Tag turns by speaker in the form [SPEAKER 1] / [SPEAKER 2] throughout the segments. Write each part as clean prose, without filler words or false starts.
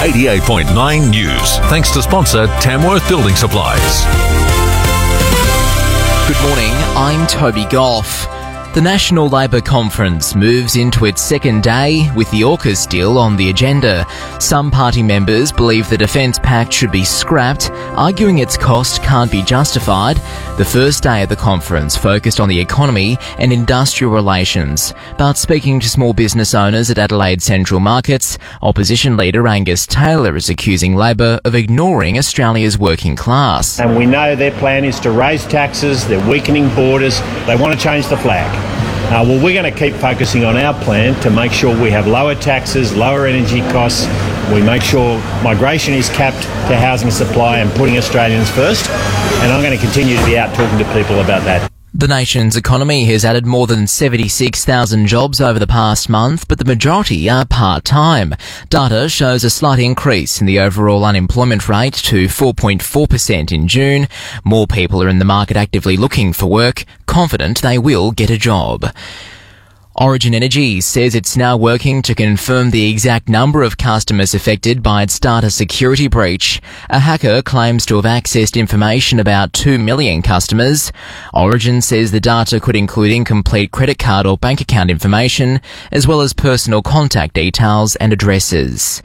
[SPEAKER 1] 88.9 News. Thanks to sponsor Tamworth Building Supplies.
[SPEAKER 2] Good morning, I'm Toby Goff. The National Labor Conference moves into its second day with the AUKUS deal on the agenda. Some party members believe the Defence Pact should be scrapped, arguing its cost can't be justified. The first day of the conference focused on the economy and industrial relations. But speaking to small business owners at Adelaide Central Markets, opposition leader Angus Taylor is accusing Labor of ignoring Australia's working class.
[SPEAKER 3] And we know their plan is to raise taxes, they're weakening borders, they want to change the flag. Well, we're going to keep focusing on our plan to make sure we have lower taxes, lower energy costs. We make sure migration is capped to housing supply and putting Australians first. And I'm going to continue to be out talking to people about that.
[SPEAKER 2] The nation's economy has added more than 76,000 jobs over the past month, but the majority are part-time. Data shows a slight increase in the overall unemployment rate to 4.4% in June. More people are in the market actively looking for work, confident they will get a job. Origin Energy says it's now working to confirm the exact number of customers affected by its data security breach. A hacker claims to have accessed information about 2 million customers. Origin says the data could include incomplete credit card or bank account information, as well as personal contact details and addresses.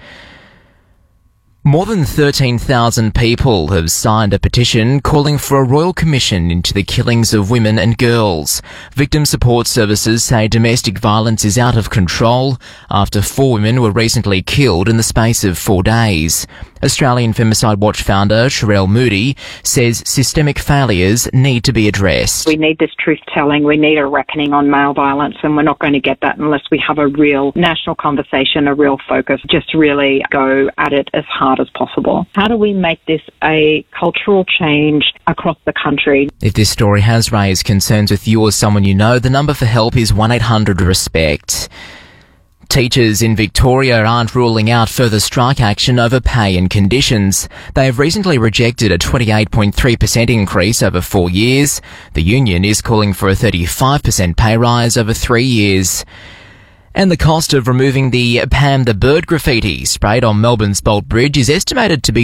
[SPEAKER 2] More than 13,000 people have signed a petition calling for a royal commission into the killings of women and girls. Victim support services say domestic violence is out of control after 4 women were recently killed in the space of 4 days. Australian Femicide Watch founder Sherelle Moody says systemic failures need to be addressed.
[SPEAKER 4] We need this truth-telling, we need a reckoning on male violence, and we're not going to get that unless we have a real national conversation, a real focus, just really go at it as hard as possible. How do we make this a cultural change across the country?
[SPEAKER 2] If this story has raised concerns with you or someone you know, the number for help is 1-800-RESPECT. Teachers in Victoria aren't ruling out further strike action over pay and conditions. They have recently rejected a 28.3% increase over 4 years. The union is calling for a 35% pay rise over 3 years. And the cost of removing the Pam the Bird graffiti sprayed on Melbourne's Bolt Bridge is estimated to be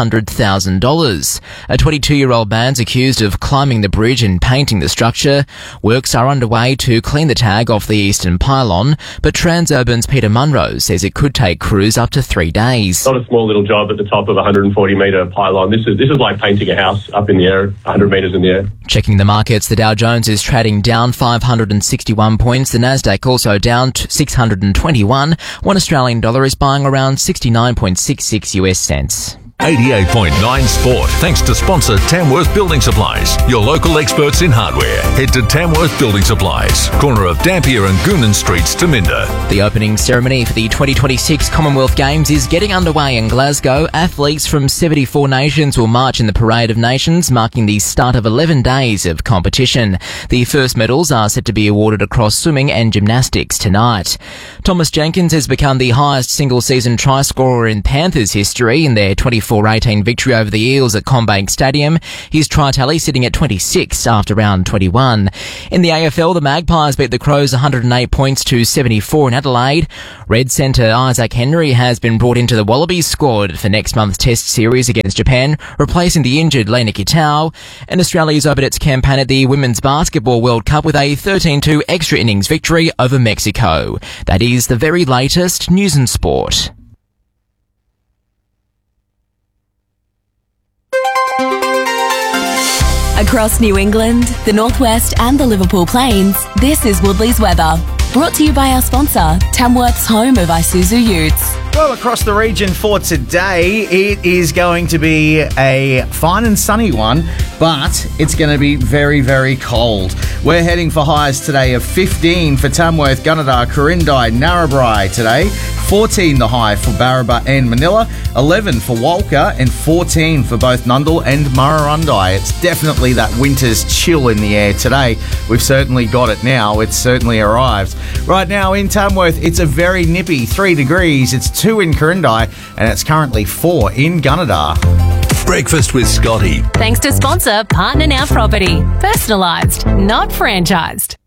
[SPEAKER 2] $200,000. A 22-year-old man's accused of climbing the bridge and painting the structure. Works are underway to clean the tag off the eastern pylon, but Transurban's Peter Munro says it could take crews up to 3 days.
[SPEAKER 5] Not a small little job at the top of a 140-metre pylon. This is like painting a house up in the air, 100 metres in the air.
[SPEAKER 2] Checking the markets, the Dow Jones is trading down 561 points. The Nasdaq also down 621. One Australian dollar is buying around 69.66 US cents.
[SPEAKER 1] 88.9 Sport. Thanks to sponsor Tamworth Building Supplies, your local experts in hardware. Head to Tamworth Building Supplies, corner of Dampier and Goonan Streets, Taminda.
[SPEAKER 2] The opening ceremony for the 2026 Commonwealth Games is getting underway in Glasgow. Athletes from 74 nations will march in the Parade of Nations, marking the start of 11 days of competition. The first medals are set to be awarded across swimming and gymnastics tonight. Thomas Jenkins has become the highest single-season try scorer in Panthers history in their 24-18 victory over the Eels at CommBank Stadium. His try tally sitting at 26 after round 21. In the AFL, the Magpies beat the Crows 108 points to 74 in Adelaide. Red centre Isaac Henry has been brought into the Wallabies squad for next month's Test series against Japan, replacing the injured Lena Kitau. And Australia's opened its campaign at the Women's Basketball World Cup with a 13-2 extra innings victory over Mexico. That is the very latest news and sport.
[SPEAKER 6] Across New England, the Northwest and the Liverpool Plains, this is Woodley's weather. Brought to you by our sponsor, Tamworth's home of Isuzu Utes.
[SPEAKER 7] Well, across the region for today, it is going to be a fine and sunny one, but it's going to be very, very cold. We're heading for highs today of 15 for Tamworth, Gunnedah, Corindai, Narrabri today, 14 the high for Barraba and Manila, 11 for Walker, and 14 for both Nundle and Murrurundi. It's definitely that winter's chill in the air today. We've certainly got it now. It's certainly arrived. Right now in Tamworth, it's a very nippy 3 degrees. It's 2 in Corindai, and it's currently 4 in Gunnedah.
[SPEAKER 1] Breakfast with Scotty.
[SPEAKER 6] Thanks to sponsor Partner Now Property. Personalised, not franchised.